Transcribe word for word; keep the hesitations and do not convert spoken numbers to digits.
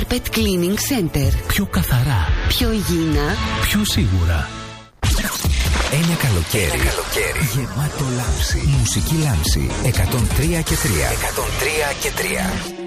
Carpet Cleaning Center. Πιο καθαρά. Πιο υγιεινά. Πιο σίγουρα. Ένα καλοκαίρι, Ένα καλοκαίρι γεμάτο λάμψη. Μουσική λάμψη εκατόν τρία και τρία. εκατόν τρία και τρία.